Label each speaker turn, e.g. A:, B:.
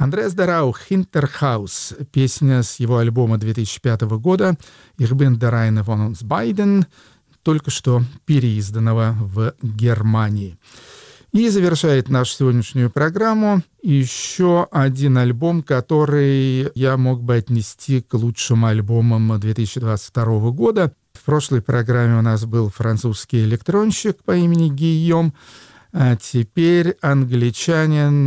A: Андреас Дарау «Hinterhaus», песня с его альбома 2005 года «Ich bin der eine von uns beiden», только что переизданного в Германии. И завершает нашу сегодняшнюю программу еще один альбом, который я мог бы отнести к лучшим альбомам 2022 года. В прошлой программе у нас был французский электронщик по имени Гийом, а теперь англичанин